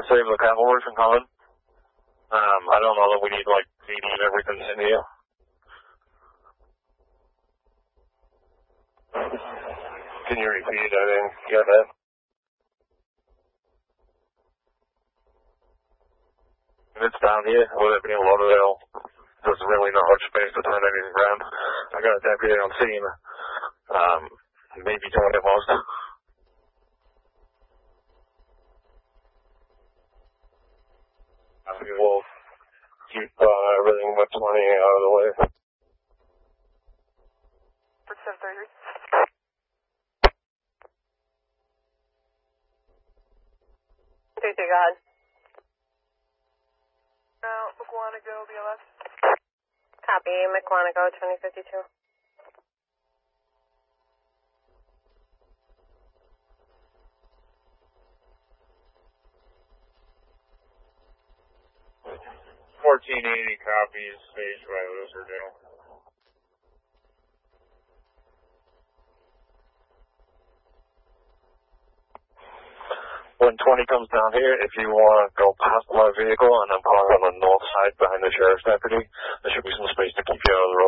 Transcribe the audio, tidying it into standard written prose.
save the cavalry from coming. I don't know that we need, like, CD and everything in here. Can you repeat? I didn't get that. If it's down here, with it being Lauderdale, there's really not much space to turn anything around. I got a deputy on scene. Maybe 20 at most. We'll keep everything with 20 out of the way. For 730. Okay, go ahead. McWanago, BLS. Copy, McWanago, 2052. Copies, Sage by Lizardale. When 20 comes down here, if you want to go past my vehicle and then park on the north side behind the sheriff's deputy, there should be some space to keep you out of the